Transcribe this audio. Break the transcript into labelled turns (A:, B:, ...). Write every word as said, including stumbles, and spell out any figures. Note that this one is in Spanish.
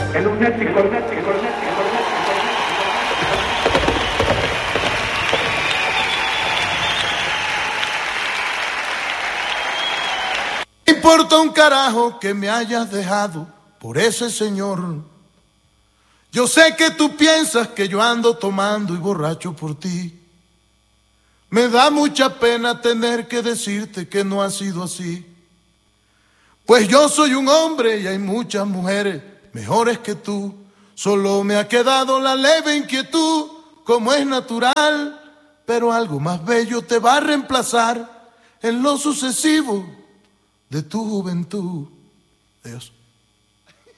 A: è lunatico, lunatico, lunatico,
B: Me importa un carajo que me hayas dejado por ese señor. Yo sé que tú piensas que yo ando tomando y borracho por ti. Me da mucha pena tener que decirte que no ha sido así. Pues yo soy un hombre y hay muchas mujeres mejores que tú. Solo me ha quedado la leve inquietud, como es natural, pero algo más bello te va a reemplazar en lo sucesivo de tu juventud. Adiós.